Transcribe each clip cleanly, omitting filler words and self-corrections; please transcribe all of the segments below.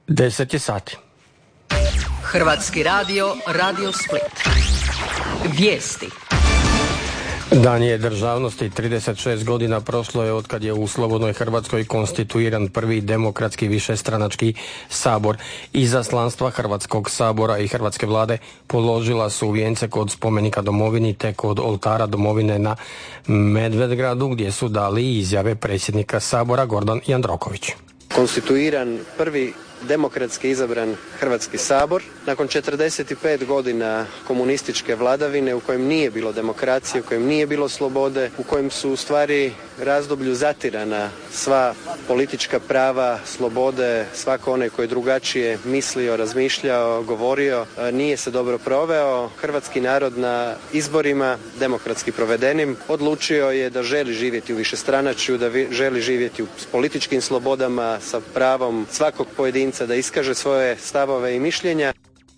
10 je sati. Hrvatski radio, Radio Split. Vijesti. Dan je državnosti, 36 godina prošlo je otkad je u slobodnoj Hrvatskoj konstituiran prvi demokratski višestranački sabor. Izaslanstva Hrvatskog sabora i Hrvatske vlade položila su vijence kod spomenika domovini te kod oltara domovine na Medvedgradu, gdje su dali izjave predsjednika sabora Gordan Jandroković. Konstituiran prvi demokratski izabran Hrvatski sabor nakon 45 godina komunističke vladavine u kojem nije bilo demokracije, u kojem nije bilo slobode, u kojem su u stvari razdoblju zatirana sva politička prava, slobode, svako onaj koji je drugačije mislio, razmišljao, govorio, nije se dobro proveo. Hrvatski narod na izborima, demokratski provedenim, odlučio je da želi živjeti u višestranačju, da želi živjeti s političkim slobodama, sa pravom svakog pojedinca da iskaže svoje stavove i mišljenja.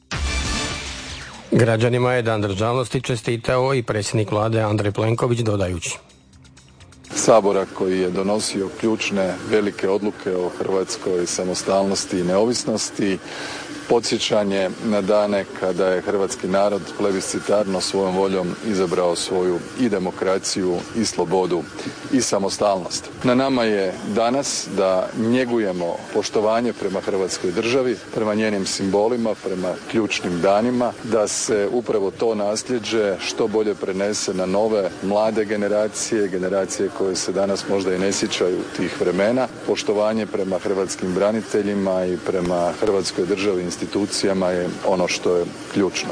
Građanima je Dan državnosti čestitao i predsjednik vlade Andrej Plenković dodajući: Sabora koji je donosio ključne velike odluke o hrvatskoj samostalnosti i neovisnosti, podsjećanje na dane kada je hrvatski narod plebiscitarno svojom voljom izabrao svoju i demokraciju i slobodu i samostalnost. Na nama je danas da njegujemo poštovanje prema Hrvatskoj državi, prema njenim simbolima, prema ključnim danima, da se upravo to nasljeđe što bolje prenese na nove mlade generacije, generacije koje se danas možda i ne sjećaju tih vremena. Poštovanje prema hrvatskim braniteljima i prema Hrvatskoj državi, institucijama je ono što je ključno.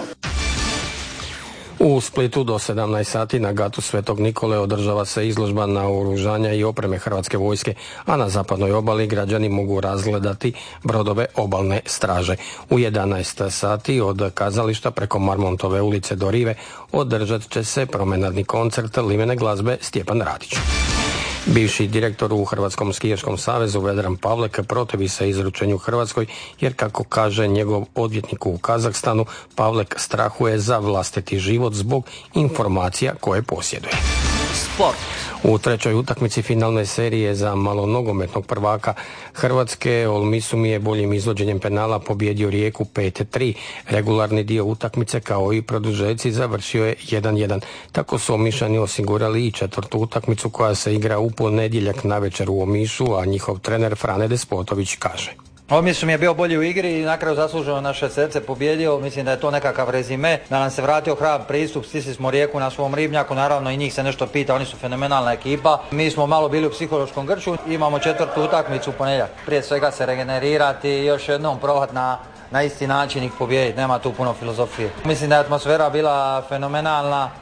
U Splitu do 17 sati na gatu Svetog Nikole održava se izložba naoružanja i opreme Hrvatske vojske, a na zapadnoj obali građani mogu razgledati brodove obalne straže. U 11 sati od kazališta preko Marmontove ulice do Rive održat će se promenadni koncert limene glazbe Stjepan Radić. Bivši direktor u Hrvatskom skijaškom savezu Vedran Pavlek protivi se izručenju Hrvatskoj jer, kako kaže njegov odvjetnik u Kazahstanu, Pavlek strahuje za vlastiti život zbog informacija koje posjeduje. Sport. U trećoj utakmici finalne serije za malonogometnog prvaka Hrvatske Olmisum je boljim izvođenjem penala pobijedio Rijeku 5-3. Regularni dio utakmice kao i produžeci završio je 1-1. Tako su Omišani osigurali i četvrtu utakmicu koja se igra u ponedjeljak navečer u Omišu, a njihov trener Frane Despotović kaže: Omišum je bio bolji u igri i na kraju zasluženo naše srce pobijedio. Mislim da je to nekakav rezime, da nam se vratio hrabar pristup, stisli smo Rijeku na svom ribnjaku, naravno i njih se nešto pita, oni su fenomenalna ekipa. Mi smo malo bili u psihološkom grču, imamo četvrtu utakmicu u ponedjeljak. Prije svega se regenerirati i još jednom probati na isti način ih pobijediti, nema tu puno filozofije. Mislim da je atmosfera bila fenomenalna.